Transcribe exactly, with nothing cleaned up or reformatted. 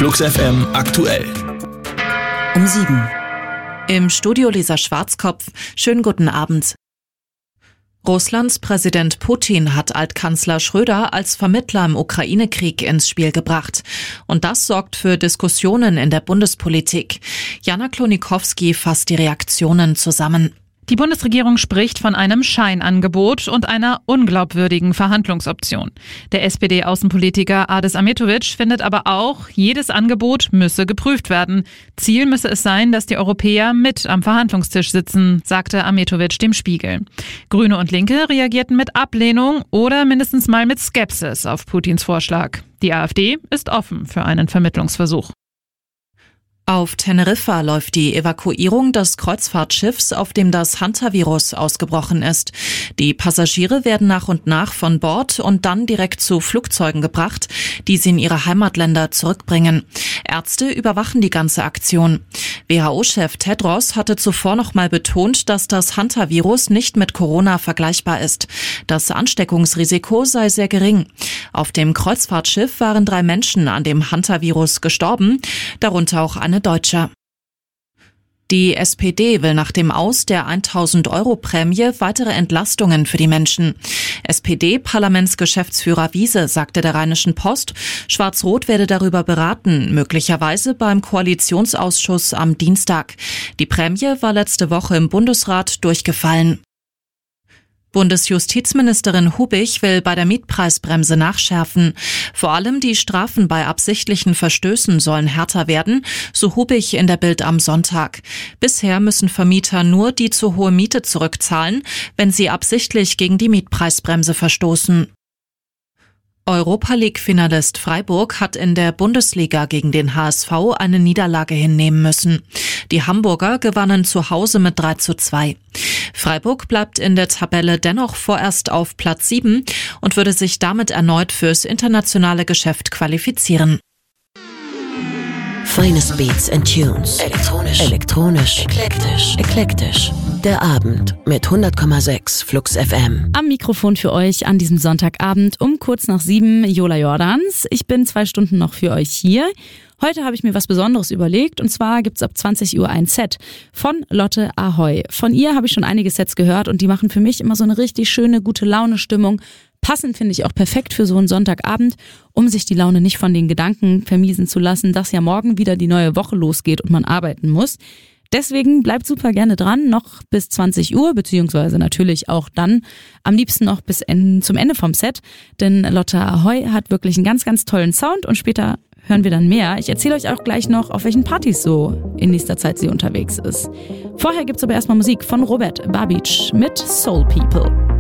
Flux F M aktuell. Um sieben. Im Studio Lisa Schwarzkopf. Schönen guten Abend. Russlands Präsident Putin hat Altkanzler Schröder als Vermittler im Ukraine-Krieg ins Spiel gebracht. Und das sorgt für Diskussionen in der Bundespolitik. Jana Klonikowski fasst die Reaktionen zusammen. Die Bundesregierung spricht von einem Scheinangebot und einer unglaubwürdigen Verhandlungsoption. Der S P D-Außenpolitiker Adis Ahmetovic findet aber auch, jedes Angebot müsse geprüft werden. Ziel müsse es sein, dass die Europäer mit am Verhandlungstisch sitzen, sagte Ahmetovic dem Spiegel. Grüne und Linke reagierten mit Ablehnung oder mindestens mal mit Skepsis auf Putins Vorschlag. Die AfD ist offen für einen Vermittlungsversuch. Auf Teneriffa läuft die Evakuierung des Kreuzfahrtschiffs, auf dem das Hantavirus ausgebrochen ist. Die Passagiere werden nach und nach von Bord und dann direkt zu Flugzeugen gebracht, die sie in ihre Heimatländer zurückbringen. Ärzte überwachen die ganze Aktion. W H O-Chef Tedros hatte zuvor noch mal betont, dass das Hantavirus nicht mit Corona vergleichbar ist. Das Ansteckungsrisiko sei sehr gering. Auf dem Kreuzfahrtschiff waren drei Menschen an dem Hantavirus gestorben, darunter auch eine Deutsche. Die S P D will nach dem Aus der tausend Euro Prämie weitere Entlastungen für die Menschen. S P D-Parlamentsgeschäftsführer Wiese sagte der Rheinischen Post, Schwarz-Rot werde darüber beraten, möglicherweise beim Koalitionsausschuss am Dienstag. Die Prämie war letzte Woche im Bundesrat durchgefallen. Bundesjustizministerin Hubich will bei der Mietpreisbremse nachschärfen. Vor allem die Strafen bei absichtlichen Verstößen sollen härter werden, so Hubich in der Bild am Sonntag. Bisher müssen Vermieter nur die zu hohe Miete zurückzahlen, wenn sie absichtlich gegen die Mietpreisbremse verstoßen. Europa-League-Finalist Freiburg hat in der Bundesliga gegen den H S V eine Niederlage hinnehmen müssen. Die Hamburger gewannen zu Hause mit drei zu zwei. Freiburg bleibt in der Tabelle dennoch vorerst auf Platz sieben und würde sich damit erneut fürs internationale Geschäft qualifizieren. Finest Beats and Tunes. Elektronisch. Elektronisch. Eklektisch. Eklektisch. Der Abend mit hundert Komma sechs Flux F M. Am Mikrofon für euch an diesem Sonntagabend um kurz nach sieben Jola Jordans. Ich bin zwei Stunden noch für euch hier. Heute habe ich mir was Besonderes überlegt und zwar gibt's ab zwanzig Uhr ein Set von Lotte Ahoy. Von ihr habe ich schon einige Sets gehört und die machen für mich immer so eine richtig schöne, gute Laune-Stimmung. Passend finde ich auch perfekt für so einen Sonntagabend, um sich die Laune nicht von den Gedanken vermiesen zu lassen, dass ja morgen wieder die neue Woche losgeht und man arbeiten muss. Deswegen bleibt super gerne dran, noch bis zwanzig Uhr, beziehungsweise natürlich auch dann am liebsten noch bis en- zum Ende vom Set, denn Lotte Ahoy hat wirklich einen ganz, ganz tollen Sound und später hören wir dann mehr. Ich erzähle euch auch gleich noch, auf welchen Partys so in nächster Zeit sie unterwegs ist. Vorher gibt's aber erstmal Musik von Robert Babic mit Soul People.